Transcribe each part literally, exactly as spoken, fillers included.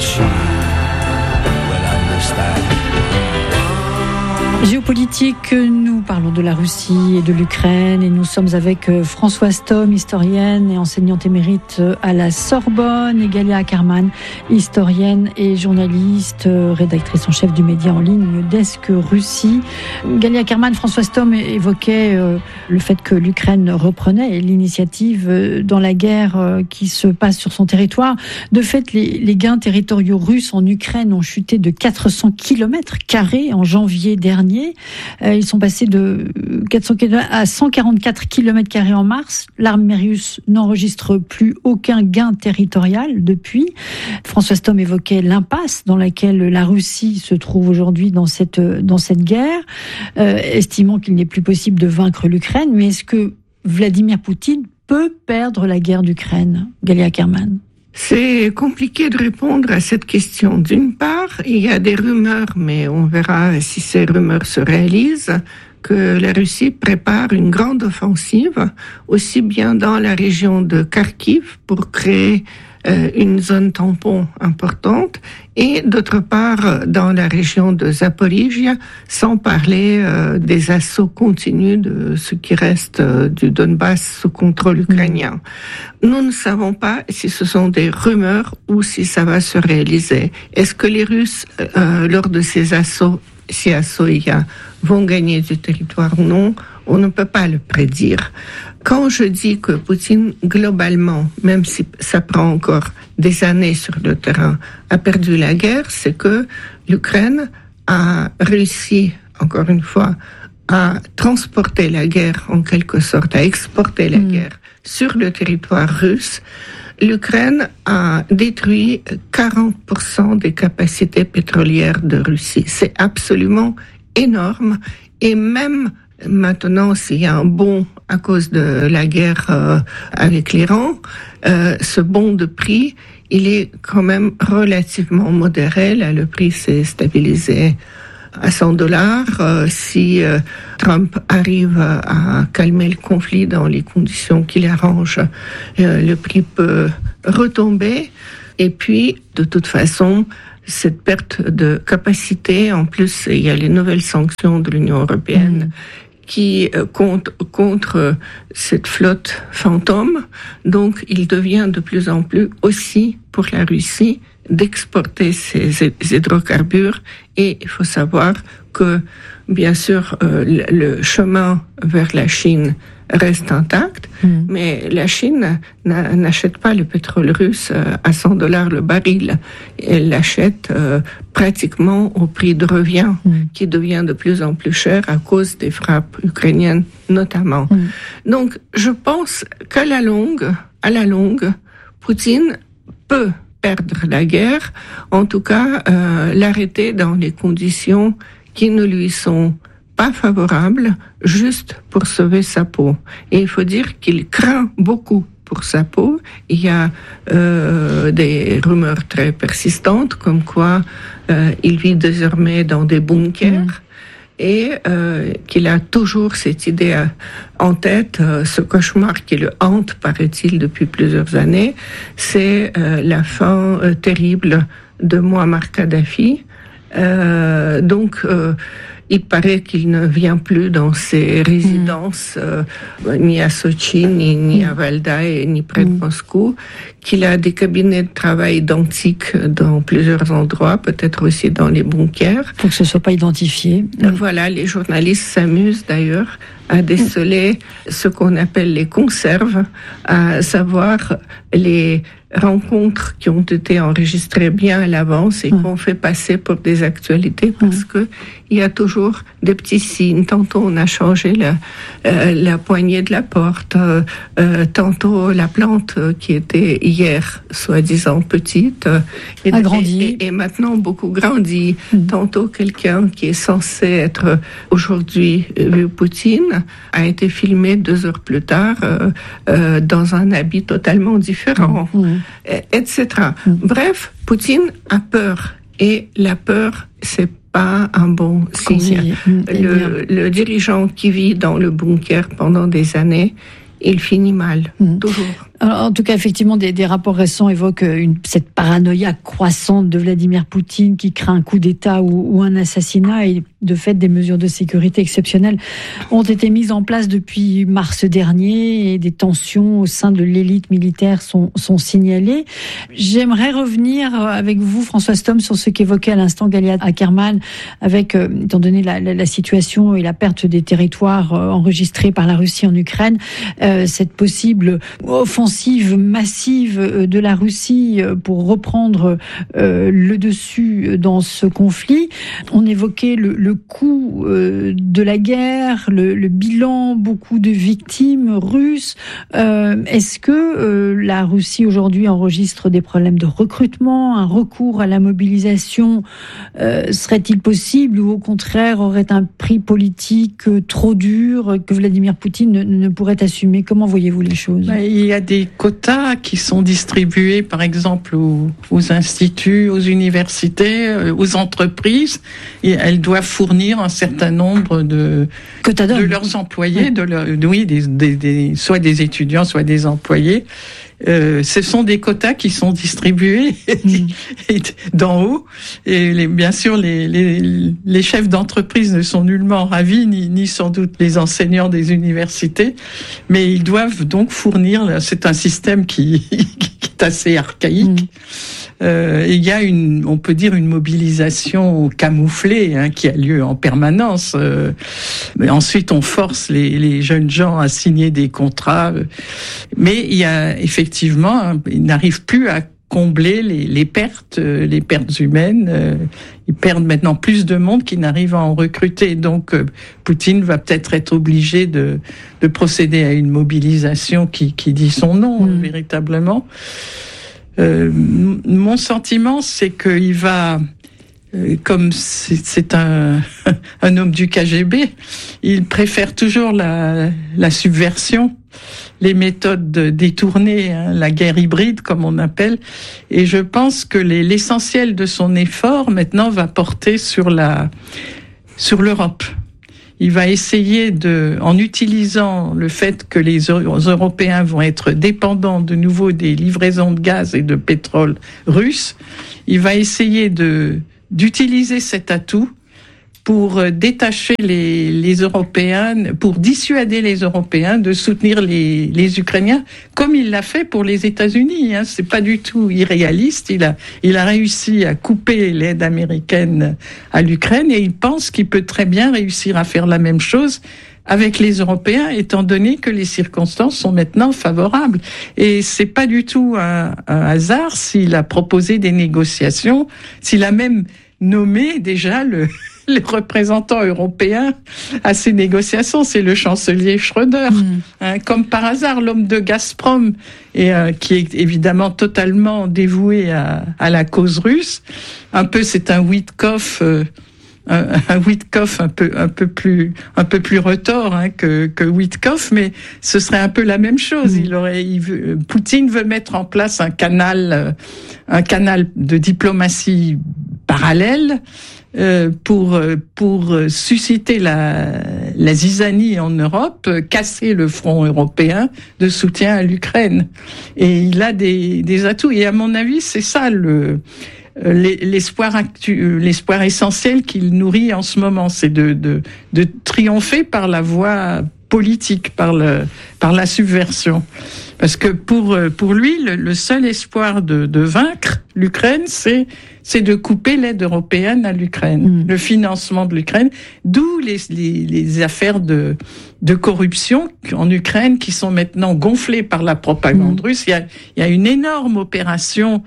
she will understand. Géopolitique, nous parlons de la Russie et de l'Ukraine et nous sommes avec Françoise Thom, historienne et enseignante émérite à la Sorbonne, et Galia Ackerman, historienne et journaliste, rédactrice en chef du média en ligne Desk Russie. Galia Ackerman, Françoise Thom évoquait le fait que l'Ukraine reprenait l'initiative dans la guerre qui se passe sur son territoire. De fait, les, les gains territoriaux russes en Ukraine ont chuté de quatre cents kilomètres carrés en janvier dernier. Ils sont passés de quatre cents kilomètres à cent quarante-quatre kilomètres carrés en mars. L'armée russe n'enregistre plus aucun gain territorial depuis. Françoise Thom évoquait l'impasse dans laquelle la Russie se trouve aujourd'hui dans cette, dans cette guerre, euh, estimant qu'il n'est plus possible de vaincre l'Ukraine. Mais est-ce que Vladimir Poutine peut perdre la guerre d'Ukraine, Galia Ackerman? C'est compliqué de répondre à cette question. D'une part, il y a des rumeurs, mais on verra si ces rumeurs se réalisent, que la Russie prépare une grande offensive, aussi bien dans la région de Kharkiv pour créer euh, une zone tampon importante, et d'autre part dans la région de Zaporijia, sans parler euh, des assauts continus de ce qui reste euh, du Donbass sous contrôle ukrainien. Mmh. Nous ne savons pas si ce sont des rumeurs ou si ça va se réaliser. Est-ce que les Russes, euh, lors de ces assauts, si assauts il y a, vont gagner du territoire ou non? On ne peut pas le prédire. Quand je dis que Poutine, globalement, même si ça prend encore des années sur le terrain, a perdu la guerre, c'est que l'Ukraine a réussi, encore une fois, à transporter la guerre, en quelque sorte, à exporter la mmh. guerre sur le territoire russe. L'Ukraine a détruit quarante pour cent des capacités pétrolières de Russie. C'est absolument énorme. Et même maintenant, s'il y a un bond à cause de la guerre euh, avec l'Iran, euh, ce bond de prix, il est quand même relativement modéré. Là, le prix s'est stabilisé à cent dollars. Euh, si euh, Trump arrive à, à calmer le conflit dans les conditions qu'il arrange, euh, le prix peut retomber. Et puis, de toute façon, cette perte de capacité, en plus, il y a les nouvelles sanctions de l'Union européenne mmh. qui euh, comptent contre cette flotte fantôme. Donc, il devient de plus en plus aussi pour la Russie d'exporter ces hydrocarbures. Et il faut savoir que, bien sûr, euh, le chemin vers la Chine reste intact, mmh. mais la Chine n'achète pas le pétrole russe à cent dollars le baril. Elle l'achète euh, pratiquement au prix de revient, mmh. qui devient de plus en plus cher à cause des frappes ukrainiennes notamment. Mmh. Donc, je pense qu'à la longue, à la longue, Poutine peut perdre la guerre, en tout cas euh, l'arrêter dans les conditions qui ne lui sont pas favorable, juste pour sauver sa peau. Et il faut dire qu'il craint beaucoup pour sa peau. Il y a euh, des rumeurs très persistantes, comme quoi euh, il vit désormais dans des bunkers. Mmh. Et euh, qu'il a toujours cette idée en tête, euh, ce cauchemar qui le hante, paraît-il, depuis plusieurs années, c'est euh, la fin euh, terrible de Muammar Kadhafi. Euh, donc, euh, il paraît qu'il ne vient plus dans ses résidences, euh, ni à Sochi, ni, ni à Valdai, ni près de Moscou, qu'il a des cabinets de travail identiques dans plusieurs endroits, peut-être aussi dans les bunkers. Pour que ce ne soit pas identifié. Voilà, les journalistes s'amusent d'ailleurs à déceler ce qu'on appelle les conserves, à savoir les rencontres qui ont été enregistrées bien à l'avance et mmh. qu'on fait passer pour des actualités parce mmh. que il y a toujours des petits signes. Tantôt on a changé la, euh, la poignée de la porte, euh, euh, tantôt la plante qui était hier soi-disant petite euh, et, a grandi. Et, et maintenant beaucoup grandi. Mmh. Tantôt quelqu'un qui est censé être aujourd'hui euh, Poutine a été filmé deux heures plus tard euh, euh, dans un habit totalement différent. Mmh. et cetera. Mmh. Bref, Poutine a peur et la peur, c'est pas un bon signe. Mmh. Le, le dirigeant qui vit dans le bunker pendant des années, il finit mal, mmh. toujours. Alors, en tout cas, effectivement, des, des rapports récents évoquent une, cette paranoïa croissante de Vladimir Poutine qui craint un coup d'État ou, ou un assassinat, et de fait, des mesures de sécurité exceptionnelles ont été mises en place depuis mars dernier et des tensions au sein de l'élite militaire sont, sont signalées. J'aimerais revenir avec vous, François Stom, sur ce qu'évoquait à l'instant Galia Ackerman, avec, euh, étant donné la, la, la situation et la perte des territoires euh, enregistrés par la Russie en Ukraine, euh, cette possible offensive massive de la Russie pour reprendre euh, le dessus dans ce conflit. On évoquait le, le coût euh, de la guerre, le, le bilan, beaucoup de victimes russes. Euh, est-ce que euh, la Russie aujourd'hui enregistre des problèmes de recrutement, un recours à la mobilisation euh, serait-il possible, ou au contraire aurait un prix politique trop dur que Vladimir Poutine ne, ne pourrait assumer? Comment voyez-vous les choses? Il y a des quotas qui sont distribués, par exemple, aux, aux instituts, aux universités, aux entreprises, et elles doivent fournir un certain nombre de, de leurs employés, oui. de leur, oui, des, des, des, soit des étudiants, soit des employés. Euh, ce sont des quotas qui sont distribués mmh. d'en haut, et les, bien sûr les, les, les chefs d'entreprise ne sont nullement ravis, ni, ni sans doute les enseignants des universités, mais ils doivent donc fournir, c'est un système qui, qui est assez archaïque. Mmh. Euh, il y a une, on peut dire une mobilisation camouflée hein, qui a lieu en permanence. Euh, mais ensuite, on force les, les jeunes gens à signer des contrats. Mais il y a effectivement, ils n'arrivent plus à combler les, les pertes, les pertes humaines. Euh, ils perdent maintenant plus de monde qu'ils n'arrivent à en recruter. Donc, euh, Poutine va peut-être être obligé de, de procéder à une mobilisation qui, qui dit son nom mmh. véritablement. Euh, mon sentiment, c'est qu'il va, euh, comme c'est, c'est un, un homme du K G B, il préfère toujours la, la subversion, les méthodes détournées, hein, la guerre hybride, comme on appelle. Et je pense que les, l'essentiel de son effort, maintenant, va porter sur la, sur l'Europe. Il va essayer de, en utilisant le fait que les Européens vont être dépendants de nouveau des livraisons de gaz et de pétrole russes, il va essayer de, d'utiliser cet atout pour détacher les, les Européens, pour dissuader les Européens de soutenir les, les Ukrainiens, comme il l'a fait pour les États-Unis. Hein. C'est pas du tout irréaliste. Il a, il a réussi à couper l'aide américaine à l'Ukraine, et il pense qu'il peut très bien réussir à faire la même chose avec les Européens, étant donné que les circonstances sont maintenant favorables. Et c'est pas du tout un, un hasard s'il a proposé des négociations, s'il a même nommé déjà le les représentants européens à ces négociations. C'est le chancelier Schröder, mmh. hein, comme par hasard, l'homme de Gazprom, et euh, qui est évidemment totalement dévoué à, à la cause russe. Un peu, c'est un Witkoff, euh, un, un Witkoff un peu, un peu plus, un peu plus retors hein, que, que Witkoff, mais ce serait un peu la même chose. Mmh. Il aurait, il veut, Poutine veut mettre en place un canal, euh, un canal de diplomatie parallèle. Euh, pour pour susciter la la zizanie en Europe, casser le front européen de soutien à l'Ukraine. Et il a des des atouts. Et à mon avis, c'est ça le l'espoir actu, l'espoir essentiel qu'il nourrit en ce moment, c'est de de de triompher par la voie politique, par le par la subversion. Parce que pour pour lui, le, le seul espoir de de vaincre l'Ukraine, c'est c'est de couper l'aide européenne à l'Ukraine, mmh. le financement de l'Ukraine, d'où les les, les affaires de de corruption en Ukraine qui sont maintenant gonflées par la propagande mmh. russe. Il y a il y a une énorme opération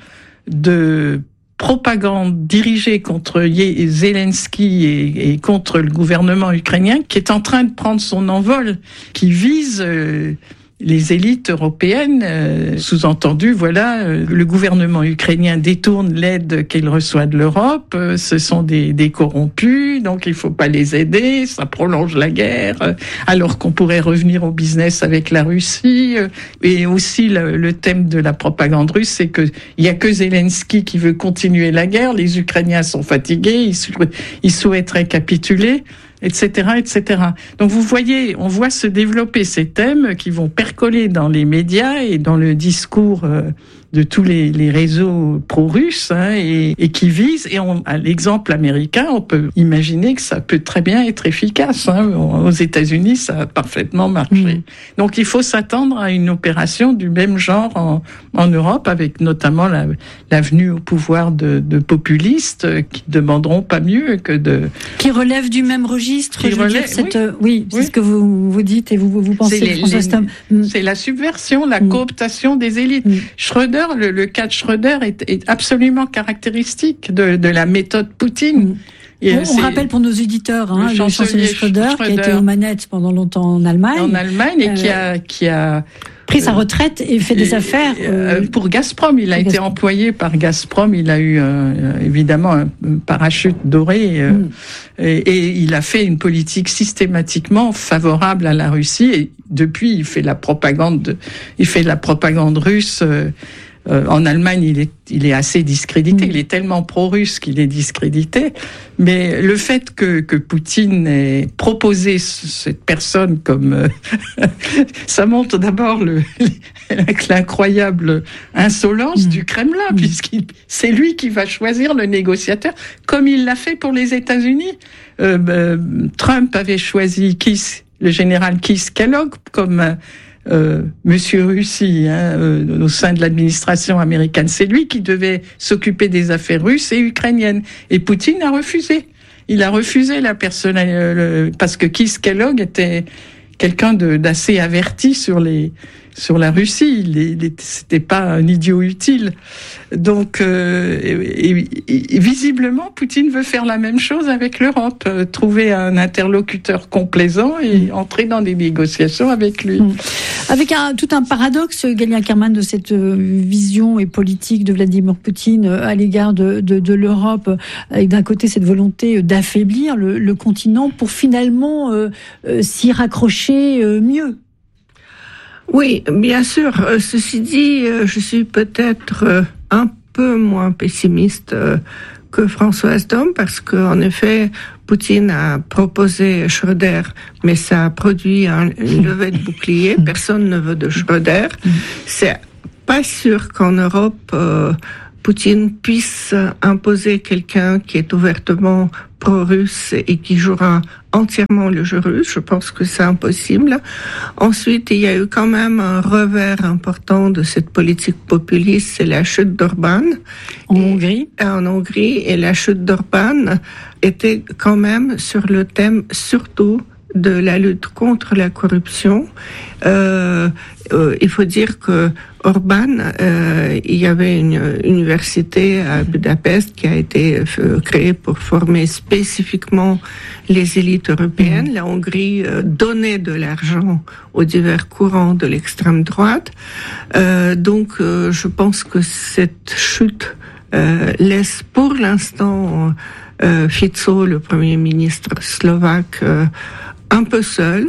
de propagande dirigée contre Zelensky et, et contre le gouvernement ukrainien qui est en train de prendre son envol, qui vise euh, les élites européennes, euh, sous-entendu, voilà, euh, le gouvernement ukrainien détourne l'aide qu'il reçoit de l'Europe, euh, ce sont des, des corrompus, donc il faut pas les aider, ça prolonge la guerre, euh, alors qu'on pourrait revenir au business avec la Russie. Euh, et aussi, le, le thème de la propagande russe, c'est que il y a que Zelensky qui veut continuer la guerre, les Ukrainiens sont fatigués, ils, sou- ils souhaiteraient capituler. et cetera, et cetera. Donc vous voyez, on voit se développer ces thèmes qui vont percoler dans les médias et dans le discours euh, de tous les, les réseaux pro-russes, hein, et, et qui visent, et on, à l'exemple américain, on peut imaginer que ça peut très bien être efficace. Hein. Aux États-Unis, ça a parfaitement marché. Mmh. Donc il faut s'attendre à une opération du même genre en, en Europe, avec notamment la, la venue au pouvoir de, de populistes qui demanderont pas mieux que de... Qui relèvent du même registre, qui je veux relève, dire, cette, oui, oui, c'est oui. ce que vous, vous dites et vous, vous pensez, c'est les, François Stom. Les, c'est la subversion, la mmh. cooptation des élites. Mmh. Schröder, Le, le cas de Schröder est, est absolument caractéristique de, de la méthode Poutine. Mmh. Et on, on rappelle pour nos éditeurs, hein, le, le chancelier Schröder, Schröder, qui a été aux manettes pendant longtemps en Allemagne. En Allemagne, et euh, qui a... Qui a pris sa retraite et fait des et, affaires. Euh, pour Gazprom, il a été Gazprom. employé par Gazprom, il a eu euh, évidemment un parachute doré, euh, mm. et, et il a fait une politique systématiquement favorable à la Russie, et depuis il fait la propagande, de, il fait la propagande russe. Euh, Euh, en Allemagne, il est, il est assez discrédité. Mmh. Il est tellement pro-russe qu'il est discrédité. Mais le fait que, que Poutine ait proposé cette personne comme... Euh, ça montre d'abord le, l'incroyable insolence mmh. du Kremlin, mmh. puisqu'il c'est lui qui va choisir le négociateur, comme il l'a fait pour les États-Unis. Euh, euh, Trump avait choisi Kiss, le général Kiss Kellogg comme... Euh, Monsieur Russie, hein, euh, au sein de l'administration américaine. C'est lui qui devait s'occuper des affaires russes et ukrainiennes. Et Poutine a refusé. Il a refusé la personne, euh, le, parce que Kiss Kellogg était quelqu'un de, d'assez averti sur les sur la Russie. Il, il c'était pas un idiot utile. Donc, euh, et, et, et visiblement, Poutine veut faire la même chose avec l'Europe, euh, trouver un interlocuteur complaisant et entrer dans des négociations avec lui. Mmh. Avec un, tout un paradoxe, Galia Ackerman, de cette vision et politique de Vladimir Poutine à l'égard de, de, de l'Europe, avec d'un côté cette volonté d'affaiblir le, le continent pour finalement euh, euh, s'y raccrocher euh, mieux. Oui, bien sûr. Ceci dit, je suis peut-être un peu moins pessimiste que Françoise Dom, parce qu'en effet, Poutine a proposé Schröder, mais ça a produit un, une levée de bouclier. Personne ne veut de Schröder. C'est pas sûr qu'en Europe, euh, Poutine puisse imposer quelqu'un qui est ouvertement pro-russe et qui jouera entièrement le jeu russe. Je pense que c'est impossible. Ensuite, il y a eu quand même un revers important de cette politique populiste, c'est la chute d'Orban. En Hongrie. En Hongrie. Et la chute d'Orban était quand même sur le thème surtout de la lutte contre la corruption. Euh, euh, il faut dire que Orban, euh, il y avait une université à Budapest qui a été euh, créée pour former spécifiquement les élites européennes. La Hongrie euh, donnait de l'argent aux divers courants de l'extrême droite. Euh, donc, euh, je pense que cette chute euh, laisse pour l'instant euh, Fico, le premier ministre slovaque, euh, un peu seul.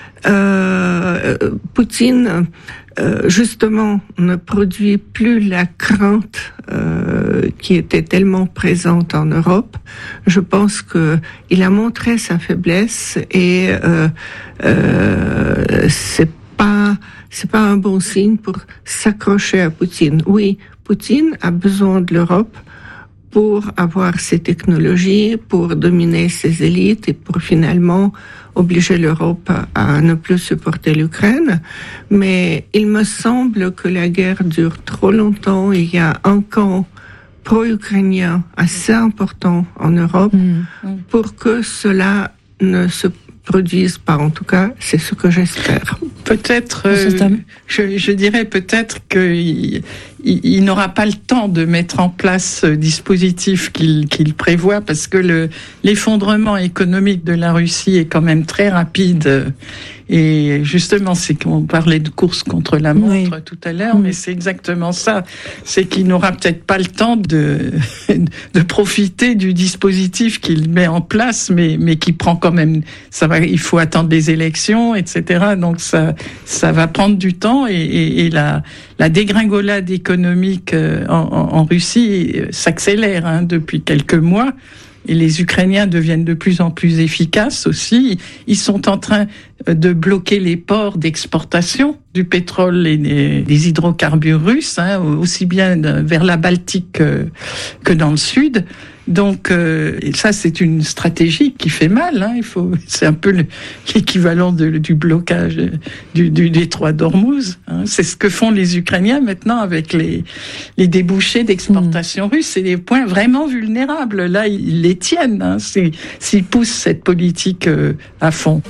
Euh, Poutine, euh, justement, ne produit plus la crainte euh, qui était tellement présente en Europe. Je pense que il a montré sa faiblesse et euh, euh, c'est pas c'est pas un bon signe pour s'accrocher à Poutine. Oui, Poutine a besoin de l'Europe pour avoir ses technologies, pour dominer ses élites et pour finalement obliger l'Europe à ne plus supporter l'Ukraine. Mais il me semble que la guerre dure trop longtemps. Il y a un camp pro-ukrainien assez important en Europe mmh. pour que cela ne se produise pas. En tout cas, c'est ce que j'espère. Peut-être, euh, je, je dirais peut-être qu'il il, il n'aura pas le temps de mettre en place ce dispositif qu'il, qu'il prévoit, parce que le, l'effondrement économique de la Russie est quand même très rapide. Et justement, c'est qu'on parlait de course contre la montre oui. tout à l'heure, oui. mais c'est exactement ça. C'est qu'il n'aura peut-être pas le temps de, de profiter du dispositif qu'il met en place, mais, mais qui prend quand même, ça va, il faut attendre les élections, et cetera. Donc ça, ça va prendre du temps, et, et, et la, la dégringolade économique en, en, en Russie s'accélère, hein, depuis quelques mois. Et les Ukrainiens deviennent de plus en plus efficaces aussi. Ils sont en train de bloquer les ports d'exportation du pétrole et des, des hydrocarbures russes, hein, aussi bien vers la Baltique que, que dans le sud. Donc euh, ça, c'est une stratégie qui fait mal. Hein. Il faut, c'est un peu le, l'équivalent de, du blocage du, du détroit d'Ormuz. Hein. C'est ce que font les Ukrainiens maintenant avec les, les débouchés d'exportation mmh. russe. C'est des points vraiment vulnérables. Là, ils les tiennent hein, s'ils, s'ils poussent cette politique euh, à fond.